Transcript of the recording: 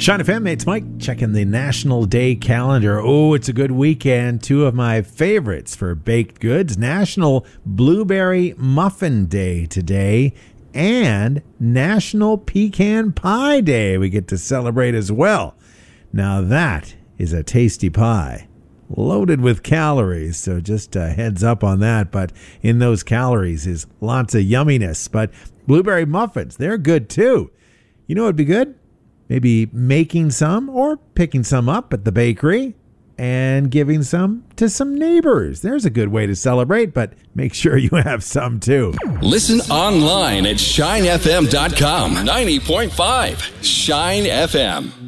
Shine FM, it's Mike checking the National Day calendar. Oh, it's a good weekend. Two of my favorites for baked goods. National Blueberry Muffin Day today and National Pecan Pie Day we get to celebrate as well. Now that is a tasty pie. Loaded with calories, so just a heads up on that. But in those calories is lots of yumminess. But blueberry muffins, they're good too. You know what would be good? Maybe making some or picking some up at the bakery and giving some to some neighbors. There's a good way to celebrate, but make sure you have some too. Listen online at shinefm.com. 90.5 Shine FM.